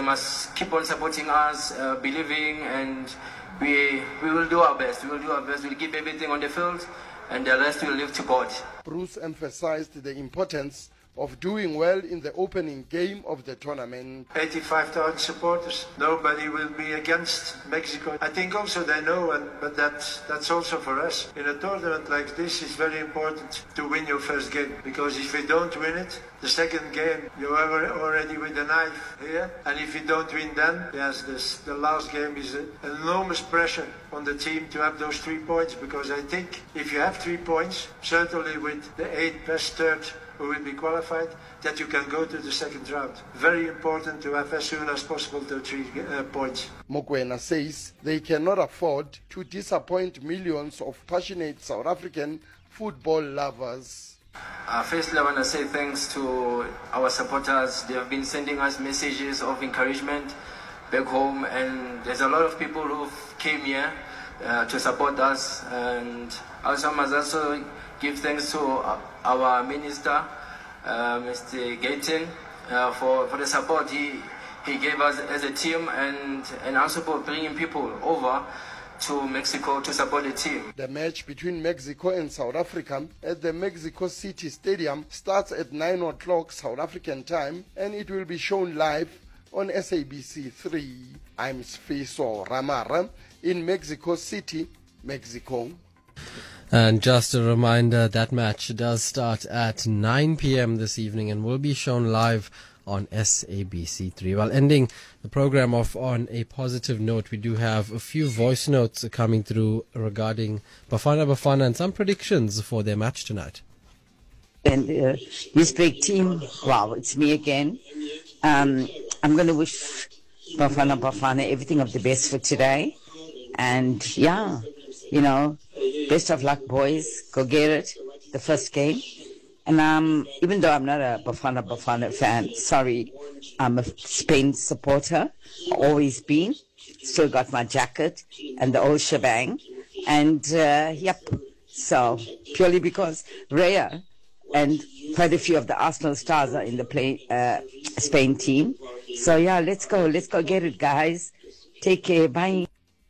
must keep on supporting us, believing, and we will do our best. We will do our best. We'll give everything on the field, and the rest will leave to God. Bruce emphasized the importance of doing well in the opening game of the tournament. 85,000 supporters. Nobody will be against Mexico. I think also they know, but that's also for us. In a tournament like this, it's very important to win your first game, because if you don't win it, the second game, you are already with a knife here. And if you don't win then, yes, the last game is an enormous pressure on the team to have those 3 points, because I think if you have 3 points, certainly with the 8 best third who will be qualified, that you can go to the second round. Very important to have as soon as possible the 3 points. Mokoena says they cannot afford to disappoint millions of passionate South African football lovers. Firstly, I want to say thanks to our supporters. They have been sending us messages of encouragement back home, and there's a lot of people who came here to support us. And also, I must also give thanks to our minister, Mr. Gayton, for the support he gave us as a team, and also for bringing people over to Mexico to support the team. The match between Mexico and South Africa at the Mexico City Stadium starts at 9 o'clock South African time, and it will be shown live on SABC3. I'm Sfiso Ramara in Mexico City, Mexico. And just a reminder, that match does start at 9 p.m. this evening and will be shown live on SABC3. Well, ending the program off on a positive note, we do have a few voice notes coming through regarding Bafana Bafana and some predictions for their match tonight. And this big team, wow, it's me again. I'm going to wish Bafana Bafana everything of the best for today. And yeah, you know, best of luck, boys. Go get it, the first game. And even though I'm not a Bafana fan, sorry, I'm a Spain supporter, always been. Still got my jacket and the old shebang. And, yep, so purely because Raya and quite a few of the Arsenal stars are in the Spain team. So, yeah, let's go get it, guys. Take care, bye.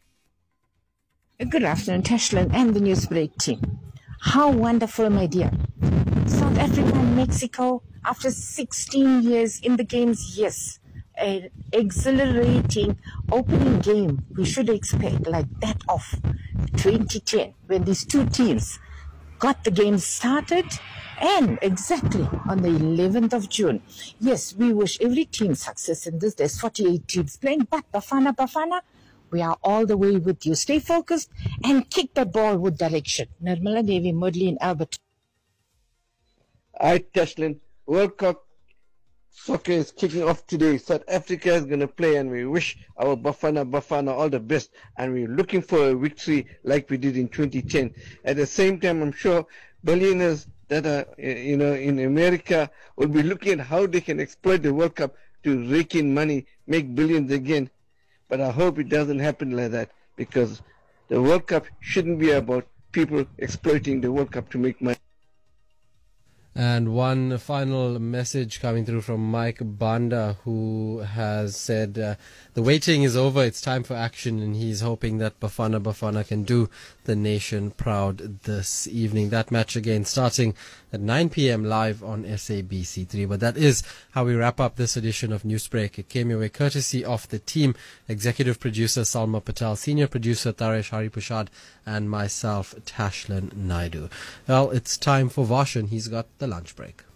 Good afternoon, Tashlin and the Newsbreak team. How wonderful, my dear. South Africa and Mexico, after 16 years in the games, yes, an exhilarating opening game we should expect like that of 2010, when these two teams got the game started, and exactly on the 11th of June. Yes, we wish every team success in this. There's 48 teams playing, but Bafana, we are all the way with you. Stay focused and kick that ball with direction. Nirmala Devi, Mudley and Albert. All right, Tashlin. World Cup soccer is kicking off today. South Africa is going to play, and we wish our Bafana all the best. And we're looking for a victory like we did in 2010. At the same time, I'm sure billionaires that are, in America will be looking at how they can exploit the World Cup to rake in money, make billions again. But I hope it doesn't happen like that, because the World Cup shouldn't be about people exploiting the World Cup to make money. And one final message coming through from Mike Banda, who has said the waiting is over, it's time for action, and he's hoping that Bafana can do the nation proud this evening. That match again starting at 9 p.m. live on SABC3. But that is how we wrap up this edition of Newsbreak. It came your way courtesy of the team, executive producer Salma Patel, senior producer Taresh Haripushad, and myself, Tashlin Naidu. Well, it's time for Varshan. He's got the lunch break.